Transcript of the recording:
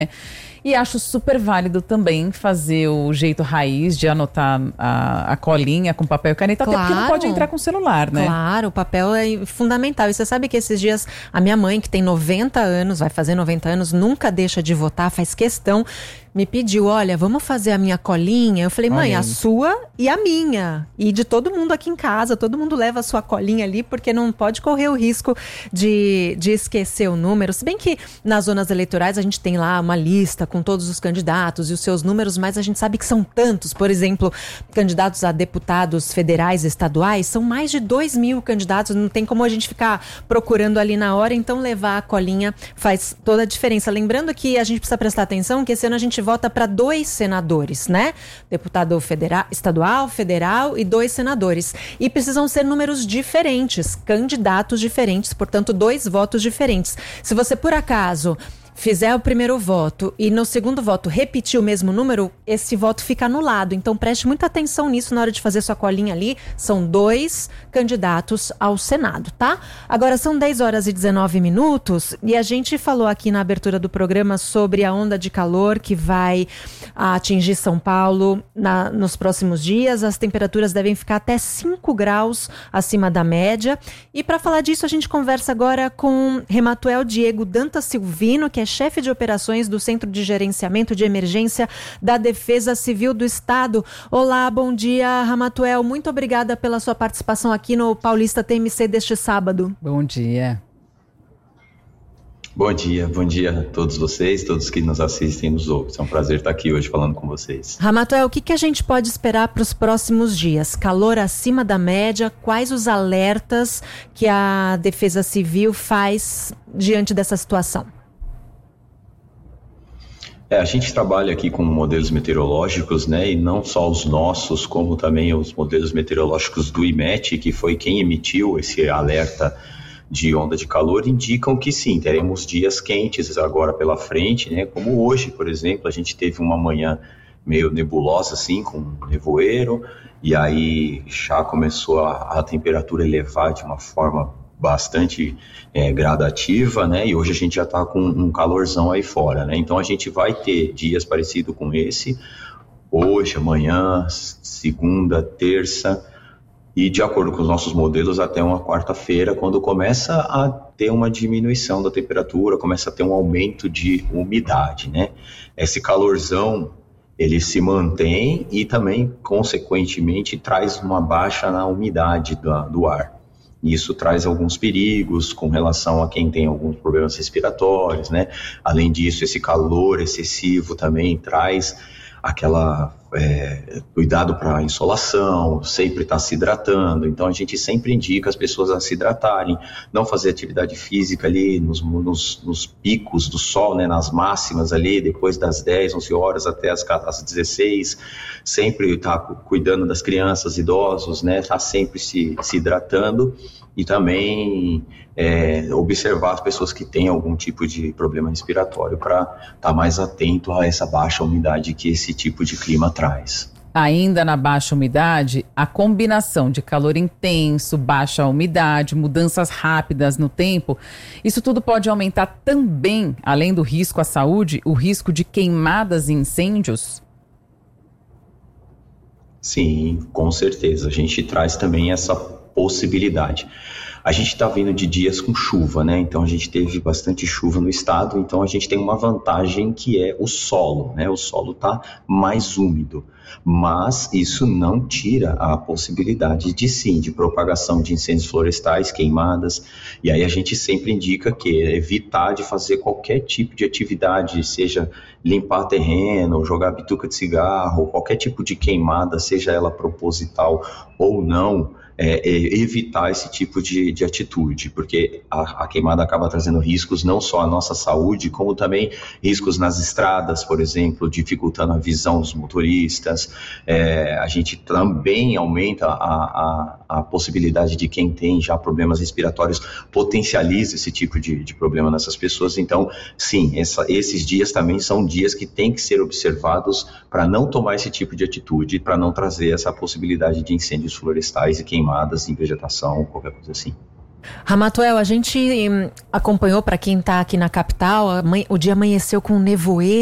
E acho super válido também fazer o jeito raiz de anotar a colinha com papel e caneta, Claro. até porque não pode entrar com celular, né? Claro, o papel é fundamental. E você sabe que esses dias a minha mãe, que tem 90 anos, vai fazer 90 anos, nunca deixa de votar, faz questão, me pediu, olha, vamos fazer a minha colinha? Eu falei, mãe, Olha a aí. sua e a minha. E de todo mundo aqui em casa, todo mundo leva a sua colinha ali, porque não pode correr o risco de esquecer o número. Se bem que nas zonas eleitorais a gente tem lá uma lista com todos os candidatos e os seus números, mas a gente sabe que são tantos. Por exemplo, candidatos a deputados federais, estaduais, são mais de 2.000 candidatos, não tem como a gente ficar procurando ali na hora, então levar a colinha faz toda a diferença. Lembrando que a gente precisa prestar atenção que esse ano a gente vota para 2 senadores, né? Deputado estadual, federal e 2 senadores. E precisam ser números diferentes, candidatos diferentes, portanto 2 votos diferentes. Se você por acaso fizer o primeiro voto e no segundo voto repetir o mesmo número, esse voto fica anulado. Então preste muita atenção nisso na hora de fazer sua colinha ali. São 2 candidatos ao Senado, tá? Agora são 10h19 e a gente falou aqui na abertura do programa sobre a onda de calor que vai atingir São Paulo nos próximos dias. As temperaturas devem ficar até 5 graus acima da média. E para falar disso, a gente conversa agora com Rematuel Diego Dantas Silvino, que é chefe de operações do Centro de Gerenciamento de Emergência da Defesa Civil do Estado. Olá, bom dia, Ramatuel. Muito obrigada pela sua participação aqui no Paulista TMC deste sábado. Bom dia. Bom dia a todos vocês, todos que nos assistem e nos ouvem. É um prazer estar aqui hoje falando com vocês. Ramatuel, o que a gente pode esperar para os próximos dias? Calor acima da média, quais os alertas que a Defesa Civil faz diante dessa situação? A gente trabalha aqui com modelos meteorológicos, né, e não só os nossos, como também os modelos meteorológicos do IMET, que foi quem emitiu esse alerta de onda de calor, indicam que sim, teremos dias quentes agora pela frente, né, como hoje, por exemplo, a gente teve uma manhã meio nebulosa, assim, com nevoeiro, e aí já começou a temperatura elevar de uma forma bastante gradativa, né? E hoje a gente já está com um calorzão aí fora, né? Então a gente vai ter dias parecidos com esse, hoje, amanhã, segunda, terça, e de acordo com os nossos modelos até uma quarta-feira, quando começa a ter uma diminuição da temperatura, começa a ter um aumento de umidade, né? Esse calorzão, ele se mantém e também, consequentemente, traz uma baixa na umidade do ar. Isso traz alguns perigos com relação a quem tem alguns problemas respiratórios, né? Além disso, esse calor excessivo também traz aquela cuidado para a insolação, sempre estar se hidratando. Então a gente sempre indica as pessoas a se hidratarem, não fazer atividade física ali nos picos do sol, né, nas máximas ali, depois das 10, 11 horas até as 16, sempre estar cuidando das crianças, idosos, né, estar sempre se hidratando. E também observar as pessoas que têm algum tipo de problema respiratório para estar mais atento a essa baixa umidade que esse tipo de clima traz. Ainda na baixa umidade, a combinação de calor intenso, baixa umidade, mudanças rápidas no tempo, isso tudo pode aumentar também, além do risco à saúde, o risco de queimadas e incêndios? Sim, com certeza. A gente traz também essa possibilidade. A gente está vindo de dias com chuva, né? Então a gente teve bastante chuva no estado, então a gente tem uma vantagem que é o solo, né? O solo está mais úmido, mas isso não tira a possibilidade de propagação de incêndios florestais, queimadas, e aí a gente sempre indica que evitar de fazer qualquer tipo de atividade, seja limpar terreno, jogar bituca de cigarro, qualquer tipo de queimada, seja ela proposital ou não, evitar esse tipo de atitude, porque a queimada acaba trazendo riscos não só à nossa saúde, como também riscos nas estradas, por exemplo, dificultando a visão dos motoristas. A gente também aumenta a possibilidade de quem tem já problemas respiratórios, potencializa esse tipo de problema nessas pessoas. Então, sim, esses dias também são dias que têm que ser observados para não tomar esse tipo de atitude, para não trazer essa possibilidade de incêndios florestais e queimadas em vegetação, qualquer coisa assim. Ramatuel, a gente acompanhou, para quem está aqui na capital, o dia amanheceu com nevoeiro.